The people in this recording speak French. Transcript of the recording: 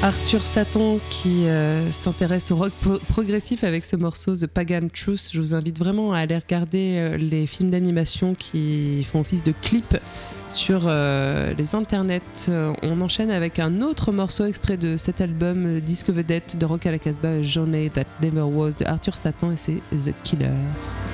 Arthur Satan qui s'intéresse au rock progressif avec ce morceau The Pagan Truth. Je vous invite vraiment à aller regarder les films d'animation qui font office de clips sur les internets. On enchaîne avec un autre morceau extrait de cet album disque vedette de Rock à la Casbah, Journey That Never Was de Arthur Satan, et c'est The Killer.